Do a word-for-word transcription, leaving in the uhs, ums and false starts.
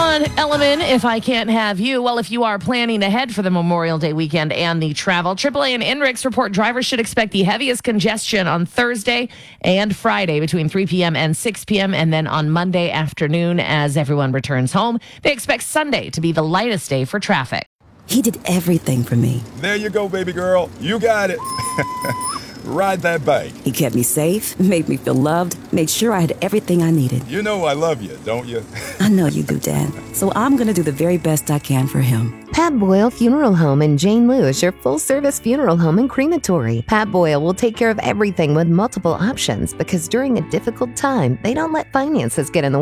on Element, If I Can't Have You. Well, if you are planning ahead for the Memorial Day weekend and the travel, triple A and INRIX report drivers should expect the heaviest congestion on Thursday and Friday between three p.m. and six p.m. And then on Monday afternoon as everyone returns home. They expect Sunday to be the lightest day for traffic. He did everything for me. There you go, baby girl. You got it. Ride that bike. He kept me safe, made me feel loved, made sure I had everything I needed. You know I love you, don't you? I know you do, Dad. So I'm going to do the very best I can for him. Pat Boyle Funeral Home in Jane Lewis, your full-service funeral home and crematory. Pat Boyle will take care of everything with multiple options because during a difficult time, they don't let finances get in the way.